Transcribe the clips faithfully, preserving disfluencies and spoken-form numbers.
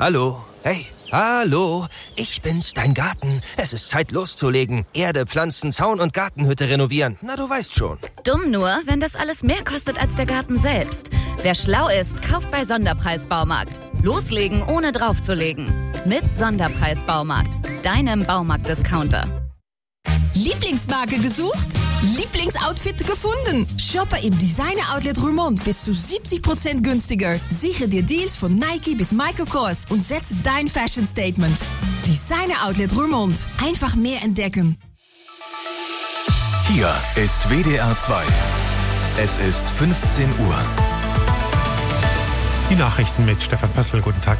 Hallo? Hey, hallo? Ich bin's, dein Garten. Es ist Zeit loszulegen. Erde, Pflanzen, Zaun und Gartenhütte renovieren. Na, du weißt schon. Dumm nur, wenn das alles mehr kostet als der Garten selbst. Wer schlau ist, kauft bei Sonderpreis Baumarkt. Loslegen, ohne draufzulegen. Mit Sonderpreis Baumarkt. Deinem Baumarkt-Discounter. Lieblingsmarke gesucht? Lieblingsoutfit gefunden? Shoppe im Designer-Outlet Roermond bis zu siebzig Prozent günstiger. Sichere dir Deals von Nike bis Michael Kors und setze dein Fashion-Statement. Designer-Outlet Roermond. Einfach mehr entdecken. Hier ist W D R zwei. Es ist fünfzehn Uhr. Die Nachrichten mit Stefan Pössl. Guten Tag.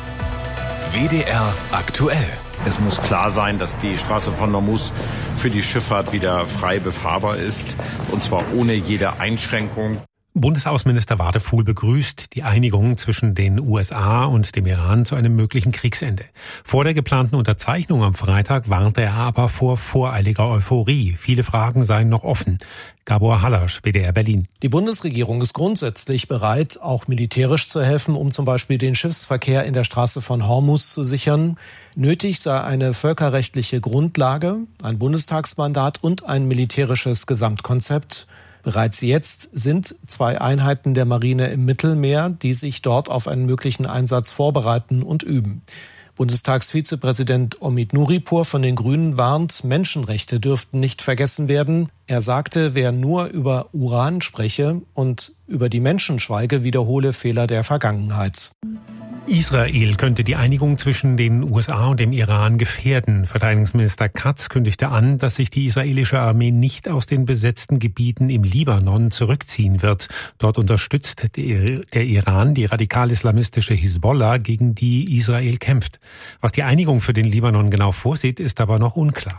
W D R aktuell. Es muss klar sein, dass die Straße von Hormuz für die Schifffahrt wieder frei befahrbar ist, und zwar ohne jede Einschränkung. Bundesaußenminister Wadefuhl begrüßt die Einigung zwischen den U S A und dem Iran zu einem möglichen Kriegsende. Vor der geplanten Unterzeichnung am Freitag warnte er aber vor voreiliger Euphorie. Viele Fragen seien noch offen. Gabor Hallasch, W D R Berlin. Die Bundesregierung ist grundsätzlich bereit, auch militärisch zu helfen, um zum Beispiel den Schiffsverkehr in der Straße von Hormuz zu sichern. Nötig sei eine völkerrechtliche Grundlage, ein Bundestagsmandat und ein militärisches Gesamtkonzept. Bereits jetzt sind zwei Einheiten der Marine im Mittelmeer, die sich dort auf einen möglichen Einsatz vorbereiten und üben. Bundestagsvizepräsident Omid Nuripur von den Grünen warnt, Menschenrechte dürften nicht vergessen werden. Er sagte, wer nur über Uran spreche und über die Menschen schweige, wiederhole Fehler der Vergangenheit. Israel könnte die Einigung zwischen den U S A und dem Iran gefährden. Verteidigungsminister Katz kündigte an, dass sich die israelische Armee nicht aus den besetzten Gebieten im Libanon zurückziehen wird. Dort unterstützt der Iran die radikal-islamistische Hisbollah, gegen die Israel kämpft. Was die Einigung für den Libanon genau vorsieht, ist aber noch unklar.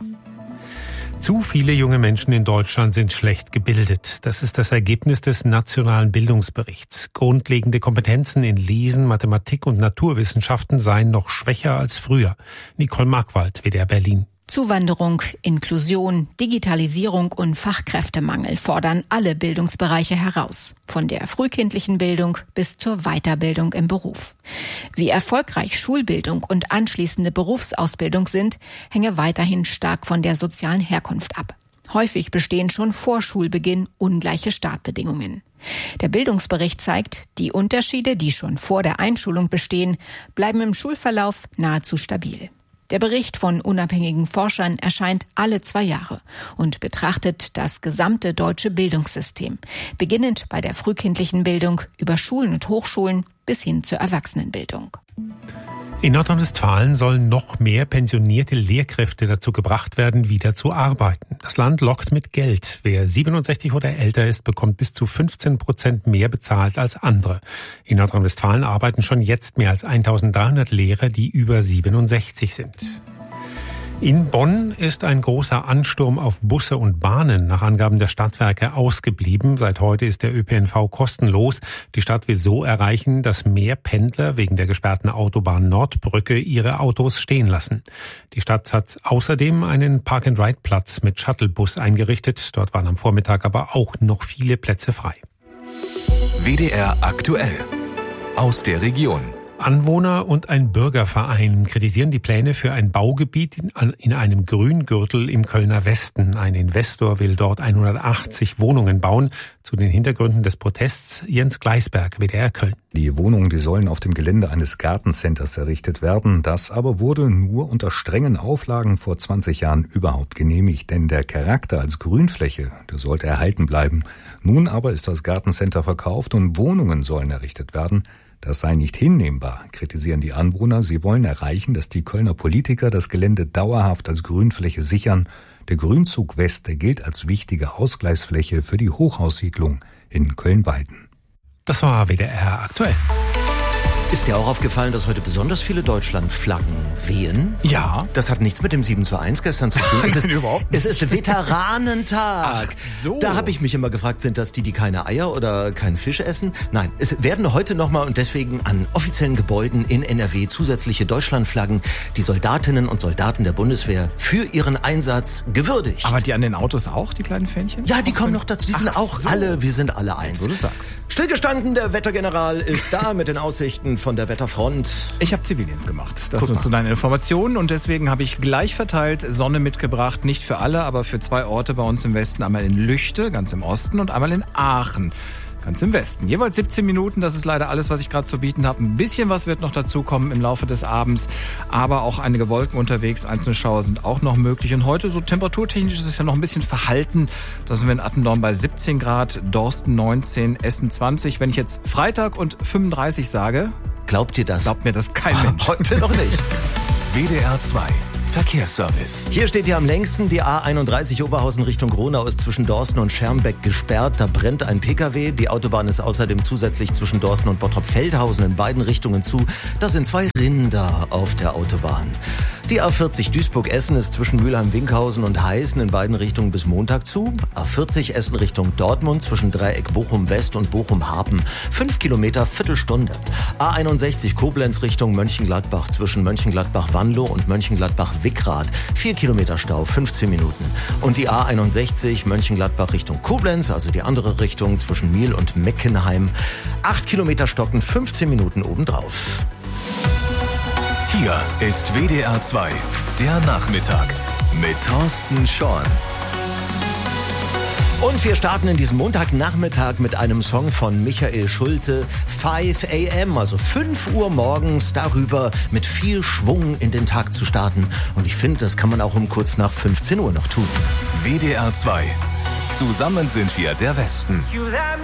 Zu viele junge Menschen in Deutschland sind schlecht gebildet. Das ist das Ergebnis des Nationalen Bildungsberichts. Grundlegende Kompetenzen in Lesen, Mathematik und Naturwissenschaften seien noch schwächer als früher. Nicole Markwald, W D R Berlin. Zuwanderung, Inklusion, Digitalisierung und Fachkräftemangel fordern alle Bildungsbereiche heraus. Von der frühkindlichen Bildung bis zur Weiterbildung im Beruf. Wie erfolgreich Schulbildung und anschließende Berufsausbildung sind, hänge weiterhin stark von der sozialen Herkunft ab. Häufig bestehen schon vor Schulbeginn ungleiche Startbedingungen. Der Bildungsbericht zeigt, die Unterschiede, die schon vor der Einschulung bestehen, bleiben im Schulverlauf nahezu stabil. Der Bericht von unabhängigen Forschern erscheint alle zwei Jahre und betrachtet das gesamte deutsche Bildungssystem, beginnend bei der frühkindlichen Bildung über Schulen und Hochschulen bis hin zur Erwachsenenbildung. In Nordrhein-Westfalen sollen noch mehr pensionierte Lehrkräfte dazu gebracht werden, wieder zu arbeiten. Das Land lockt mit Geld. Wer siebenundsechzig oder älter ist, bekommt bis zu fünfzehn Prozent mehr bezahlt als andere. In Nordrhein-Westfalen arbeiten schon jetzt mehr als eintausenddreihundert Lehrer, die über siebenundsechzig sind. In Bonn ist ein großer Ansturm auf Busse und Bahnen nach Angaben der Stadtwerke ausgeblieben. Seit heute ist der Ö P N V kostenlos. Die Stadt will so erreichen, dass mehr Pendler wegen der gesperrten Autobahn Nordbrücke ihre Autos stehen lassen. Die Stadt hat außerdem einen Park-and-Ride-Platz mit Shuttlebus eingerichtet. Dort waren am Vormittag aber auch noch viele Plätze frei. W D R aktuell aus der Region. Anwohner und ein Bürgerverein kritisieren die Pläne für ein Baugebiet in, in einem Grüngürtel im Kölner Westen. Ein Investor will dort hundertachtzig Wohnungen bauen. Zu den Hintergründen des Protests Jens Gleisberg, W D R Köln. Die Wohnungen, die sollen auf dem Gelände eines Gartencenters errichtet werden. Das aber wurde nur unter strengen Auflagen vor zwanzig Jahren überhaupt genehmigt. Denn der Charakter als Grünfläche, der sollte erhalten bleiben. Nun aber ist das Gartencenter verkauft und Wohnungen sollen errichtet werden. Das sei nicht hinnehmbar, kritisieren die Anwohner. Sie wollen erreichen, dass die Kölner Politiker das Gelände dauerhaft als Grünfläche sichern. Der Grünzug West, der gilt als wichtige Ausgleichsfläche für die Hochhaussiedlung in Köln-Weiden. Das war W D R aktuell. Ist dir auch aufgefallen, dass heute besonders viele Deutschlandflaggen wehen? Ja. Das hat nichts mit dem sieben zwei eins gestern zu tun. Es ist, überhaupt es ist Veteranentag. Ach so. Da habe ich mich immer gefragt, sind das die, die keine Eier oder keinen Fisch essen? Nein, es werden heute nochmal und deswegen an offiziellen Gebäuden in N R W zusätzliche Deutschlandflaggen, die Soldatinnen und Soldaten der Bundeswehr für ihren Einsatz gewürdigt. Aber die an den Autos auch, die kleinen Fähnchen? Ja, die kommen noch dazu. Die sind Ach auch so. alle, wir sind alle eins. So du sagst. Stillgestanden, der Wettergeneral ist da mit den Aussichten von der Wetterfront. Ich habe Zivildienst gemacht. Das Guck nur mal. zu deinen Informationen. Und deswegen habe ich gleich verteilt Sonne mitgebracht. Nicht für alle, aber für zwei Orte bei uns im Westen. Einmal in Lüchte, ganz im Osten, und einmal in Aachen, ganz im Westen. Jeweils siebzehn Minuten, das ist leider alles, was ich gerade zu bieten habe. Ein bisschen was wird noch dazukommen im Laufe des Abends, aber auch einige Wolken unterwegs, einzelne Schauer sind auch noch möglich. Und heute, so temperaturtechnisch, ist es ja noch ein bisschen verhalten. Da sind wir in Attendorn bei siebzehn Grad, Dorsten neunzehn, Essen zwanzig. Wenn ich jetzt Freitag und fünfunddreißig sage, glaubt ihr das? Glaubt mir das kein Mensch. Heute noch nicht. W D R zwei Verkehrsservice. Hier steht ja am längsten die A einunddreißig Oberhausen Richtung Gronau ist zwischen Dorsten und Schermbeck gesperrt. Da brennt ein Pkw. Die Autobahn ist außerdem zusätzlich zwischen Dorsten und Bottrop-Feldhausen in beiden Richtungen zu. Da sind zwei Rinder auf der Autobahn. Die A vierzig Duisburg-Essen ist zwischen Mülheim-Winkhausen und Heißen in beiden Richtungen bis Montag zu. A vierzig Essen Richtung Dortmund zwischen Dreieck Bochum-West und Bochum-Hapen. Fünf Kilometer, Viertelstunde. A einundsechzig Koblenz Richtung Mönchengladbach zwischen Mönchengladbach-Wanlo und Mönchengladbach-Wickrath. Vier Kilometer Stau, fünfzehn Minuten. Und die A einundsechzig Mönchengladbach Richtung Koblenz, also die andere Richtung zwischen Miel und Meckenheim. Acht Kilometer Stocken, fünfzehn Minuten obendrauf. Hier ist W D R zwei, der Nachmittag mit Thorsten Schorn. Und wir starten in diesem Montagnachmittag mit einem Song von Michael Schulte, five a m, also fünf Uhr morgens, darüber mit viel Schwung in den Tag zu starten. Und ich finde, das kann man auch um kurz nach fünfzehn Uhr noch tun. W D R zwei. Zusammen sind wir der Westen.